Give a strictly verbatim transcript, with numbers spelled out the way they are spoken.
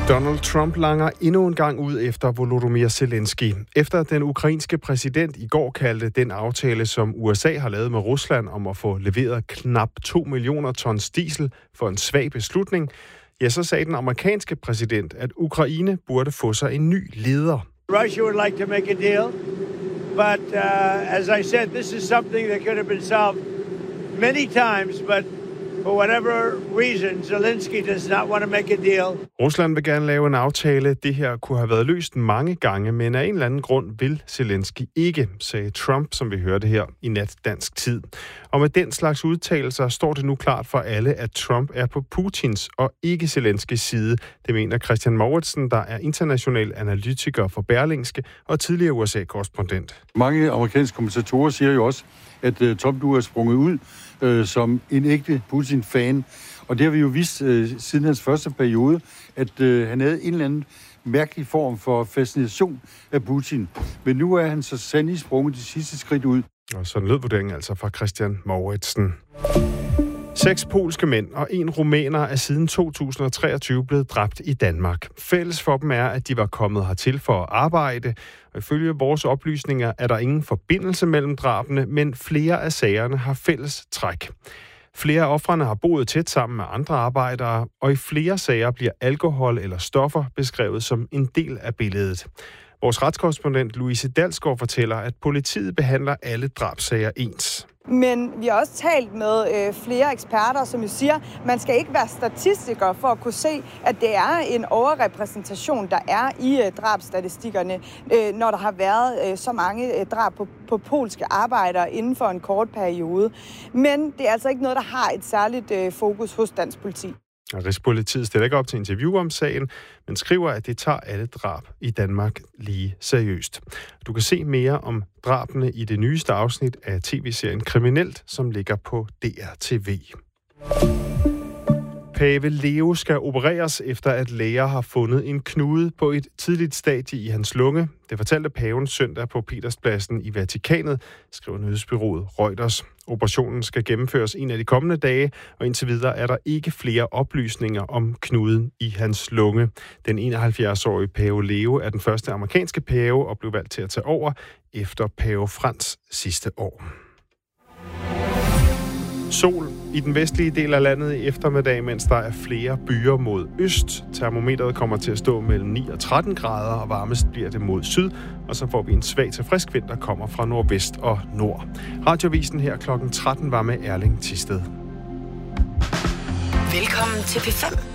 Donald Trump langer endnu en gang ud efter Volodymyr Zelensky. Efter den ukrainske præsident i går kaldte den aftale, som U S A har lavet med Rusland om at få leveret knap to millioner tons diesel for en svag beslutning, ja, så sagde den amerikanske præsident, at Ukraine burde få sig en ny leder. Russia would like to make a deal, but uh, as I said, this is something that could have been solved many times, but for whatever reason, Zelensky does not want to make a deal. Rusland vil gerne lave en aftale. Det her kunne have været løst mange gange, men af en eller anden grund vil Zelensky ikke, sagde Trump, som vi hørte her i nat dansk tid. Og med den slags udtalelser står det nu klart for alle, at Trump er på Putins og ikke Zelenskys side. Det mener Christian Mouritsen, der er international analytiker for Berlingske og tidligere U S A-korrespondent. Mange amerikanske kommentatorer siger jo også, at uh, Trump nu er sprunget ud uh, som en ægte Putin-fan. Og det har vi jo vist uh, siden hans første periode, at uh, han havde en eller anden mærkelig form for fascination af Putin. Men nu er han så sandelig sprunget de sidste skridt ud. Og sådan lød vurderingen altså fra Christian Mouritsen. Seks polske mænd og en rumæner er siden to tusind og treogtyve blevet dræbt i Danmark. Fælles for dem er, at de var kommet hertil for at arbejde. Og ifølge vores oplysninger er der ingen forbindelse mellem drabene, men flere af sagerne har fælles træk. Flere af ofrene har boet tæt sammen med andre arbejdere, og i flere sager bliver alkohol eller stoffer beskrevet som en del af billedet. Vores retskorrespondent Louise Dalsgaard fortæller, at politiet behandler alle drabssager ens. Men vi har også talt med øh, flere eksperter, som jo siger, at man skal ikke være statistiker for at kunne se, at det er en overrepræsentation, der er i øh, drabsstatistikkerne, øh, når der har været øh, så mange øh, drab på, på polske arbejdere inden for en kort periode. Men det er altså ikke noget, der har et særligt øh, fokus hos dansk politi. Rigspolitiet stiller ikke op til interview om sagen, men skriver, at det tager alle drab i Danmark lige seriøst. Du kan se mere om drabene i det nyeste afsnit af tv-serien Kriminelt, som ligger på D R T V. Pave Leo skal opereres efter, at læger har fundet en knude på et tidligt stadie i hans lunge. Det fortalte paven søndag på Peterspladsen i Vatikanet, skriver nyhedsbureauet Reuters. Operationen skal gennemføres en af de kommende dage, og indtil videre er der ikke flere oplysninger om knuden i hans lunge. Den enoghalvfjerds-årige pave Leo er den første amerikanske pave og blev valgt til at tage over efter pave Frans sidste år. Sol i den vestlige del af landet i eftermiddag, mens der er flere byer mod øst. Termometeret kommer til at stå mellem ni og tretten grader, og varmest bliver det mod syd. Og så får vi en svag til frisk vind, der kommer fra nordvest og nord. Radiovisen her klokken tretten var med Erling Thisted. Velkommen til P fem.